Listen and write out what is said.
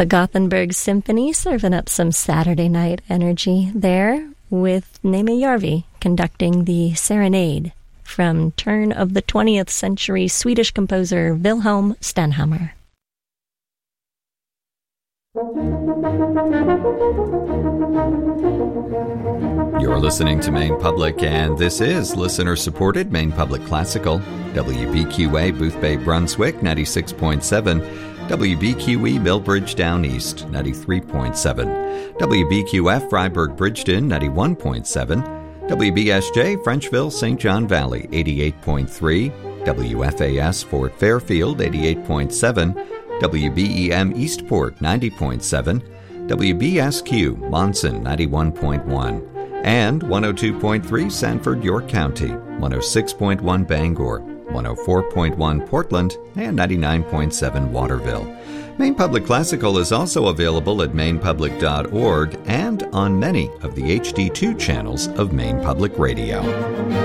The Gothenburg Symphony serving up some Saturday night energy there, with Neme Järvi conducting the Serenade from turn of the 20th century Swedish composer Wilhelm Stenhammar. You're listening to Maine Public, and this is listener-supported Maine Public Classical. WBQA Boothbay Brunswick, 96.7. WBQE Millbridge Down East, 93.7. WBQF Freiburg Bridgeton, 91.7. WBSJ Frenchville St. John Valley, 88.3. WFAS Fort Fairfield, 88.7. WBEM Eastport, 90.7. WBSQ Monson, 91.1. And 102.3 Sanford, York County, 106.1 Bangor, 104.1 Portland, and 99.7 Waterville. Maine Public Classical is also available at mainepublic.org and on many of the HD2 channels of Maine Public Radio.